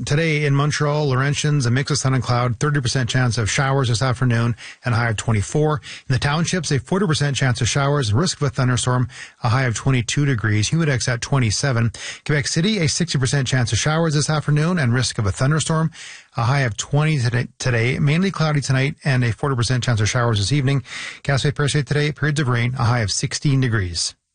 Today in Montreal, Laurentians, a mix of sun and cloud, 30% chance of showers this afternoon, and a high of 24. In the townships, a 40% chance of showers, risk of a thunderstorm, a high of 22 degrees, humidex at 27. Quebec City, a 60% chance of showers this afternoon and risk of a thunderstorm, a high of 20 today, mainly cloudy tonight, and a 40% chance of showers this evening. Gaspé Perche today, periods of rain, a high of 16 degrees.